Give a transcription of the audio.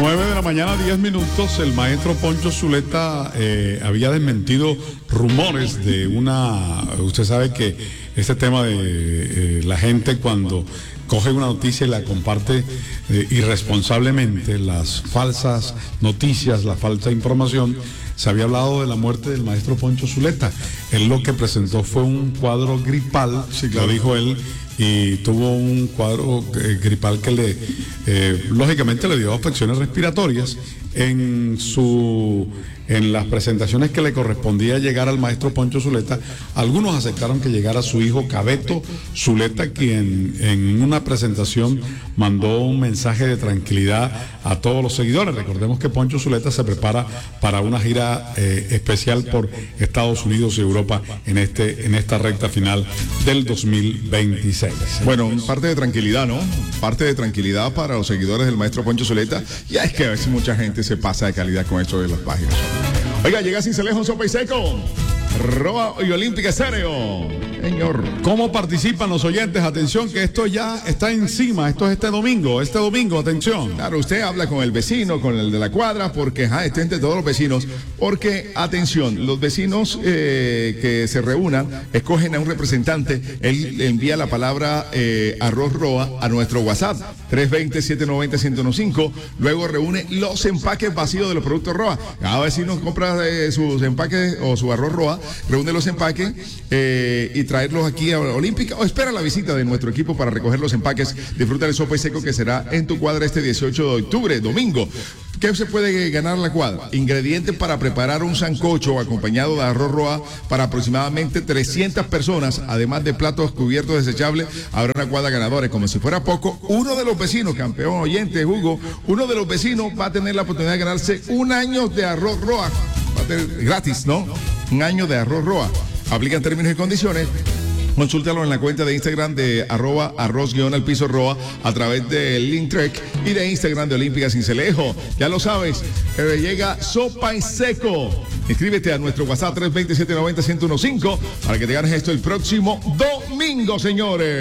9 de la mañana, 10 minutos. El maestro Poncho Zuleta había desmentido rumores de una... Usted sabe que este tema de la gente cuando coge una noticia y la comparte irresponsablemente, las falsas noticias, la falsa información. Se había hablado de la muerte del maestro Poncho Zuleta. Él lo que presentó fue un cuadro gripal, sí, claro, lo dijo él, y tuvo un cuadro gripal que lógicamente le dio afecciones respiratorias. En las presentaciones que le correspondía llegar al maestro Poncho Zuleta, algunos aceptaron que llegara su hijo Cabeto Zuleta, quien en una presentación mandó un mensaje de tranquilidad a todos los seguidores. Recordemos que Poncho Zuleta se prepara para una gira especial por Estados Unidos y Europa en esta recta final del 2026. Bueno, parte de tranquilidad, ¿no? Parte de tranquilidad para los seguidores del maestro Poncho Zuleta. Ya es que a veces mucha gente se pasa de calidad con esto de las páginas. Oiga, llega Cincelejo, Sopa y Seco, Roa y Olímpica Estéreo. Señor. ¿Cómo participan los oyentes? Atención, que esto ya está encima. Esto es este domingo, atención. Claro, usted habla con el vecino, con el de la cuadra, porque esté entre todos los vecinos. Porque, atención, los vecinos que se reúnan, escogen a un representante. Él envía la palabra arroz roa a nuestro WhatsApp, 320-790-1015. Luego reúne los empaques vacíos de los productos roa. Cada vecino compra sus empaques o su arroz roa, reúne los empaques y traerlos aquí a Olímpica, o espera la visita de nuestro equipo para recoger los empaques. Disfruta de Sopa y Seco, que será en tu cuadra este 18 de octubre, domingo. ¿Qué se puede ganar la cuadra? Ingredientes para preparar un sancocho acompañado de arroz roa para aproximadamente 300 personas, además de platos cubiertos desechables. Habrá una cuadra ganadora. Como si fuera poco, uno de los vecinos, campeón oyente, Hugo, uno de los vecinos va a tener la oportunidad de ganarse un año de arroz roa. Va a tener gratis, ¿no? Un año de arroz roa. Aplican términos y condiciones. Consúltalo en la cuenta de Instagram de @arroz_al_roa a través del Linktrek y de Instagram de Olímpica Cincelejo. Ya lo sabes, llega Sopa y Seco. Inscríbete a nuestro WhatsApp 320-790-1015 para que te ganes esto el próximo domingo, señores.